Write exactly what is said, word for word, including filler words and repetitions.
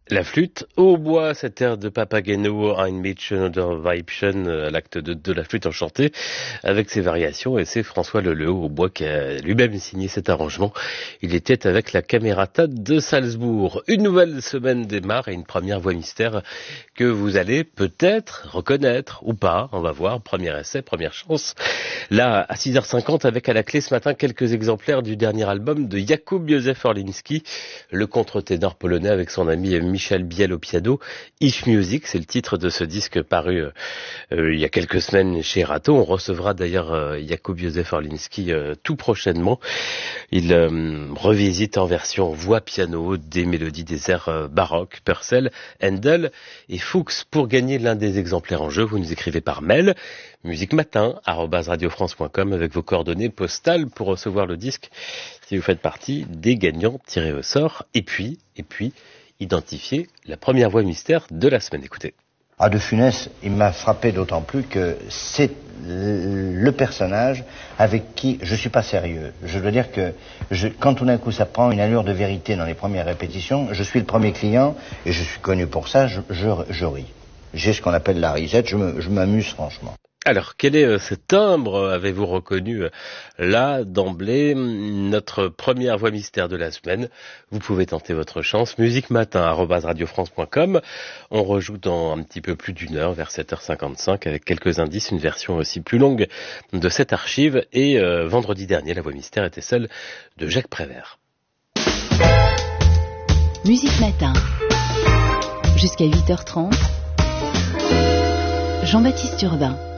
La flûte au bois, cette air de Papageno, Ein Mädchen oder Weibchen, l'acte deux de la flûte enchantée, avec ses variations, et c'est François Leleu au bois qui a lui-même signé cet arrangement. Il était avec la Camerata de Salzbourg. Une nouvelle semaine démarre et une première voix mystère que vous allez peut-être reconnaître ou pas, on va voir, premier essai, première chance. Là, à six heures cinquante, avec à la clé ce matin quelques exemplaires du dernier album de Jakub Józef Orliński, le contre-ténor polonais avec son ami Michel Biel au piano. Ich Music, c'est le titre de ce disque paru euh, il y a quelques semaines chez Rato. On recevra d'ailleurs euh, Jakub Józef Orliński euh, tout prochainement. Il euh, revisite en version voix-piano des mélodies des airs euh, baroques, Purcell, Handel et Fuchs. Pour gagner l'un des exemplaires en jeu, vous nous écrivez par mail musicmatin arobase radiofrance point com avec vos coordonnées postales pour recevoir le disque si vous faites partie des gagnants tirés au sort. Et puis, et puis, identifier la première voix mystère de la semaine. Écoutez. Ah, de Funès, il m'a frappé d'autant plus que c'est le personnage avec qui je suis pas sérieux. Je dois dire que je, quand tout d'un coup ça prend une allure de vérité dans les premières répétitions, je suis le premier client et je suis connu pour ça, je, je, je ris. J'ai ce qu'on appelle la risette, je, me, je m'amuse franchement. Alors, quel est euh, ce timbre? Avez-vous reconnu euh, là, d'emblée, notre première voix mystère de la semaine? Vous pouvez tenter votre chance. musicmatin arobase radiofrance point com. On rejoue dans un petit peu plus d'une heure, vers sept heures cinquante-cinq, avec quelques indices, une version aussi plus longue de cette archive. Et euh, vendredi dernier, la voix mystère était celle de Jacques Prévert. Musique Matin, jusqu'à huit heures trente, Jean-Baptiste Urbain.